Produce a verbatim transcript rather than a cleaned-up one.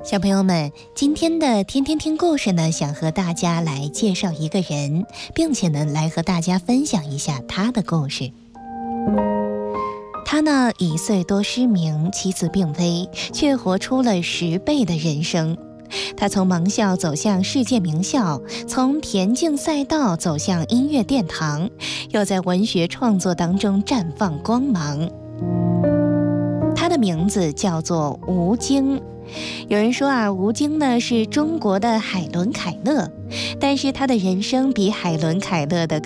小朋友们，今天的天天听故事呢，想和大家来介绍一个人，并且呢，来和大家分享一下他的故事。他呢，一岁多失明，妻子病危，却活出了十倍的人生。他从盲校走向世界名校，从田径赛道走向音乐殿堂，又在文学创作当中绽放光芒。他的名字叫做吴京。有人说啊，吴京呢是中国的海伦凯勒，但是他的人生比海伦凯勒的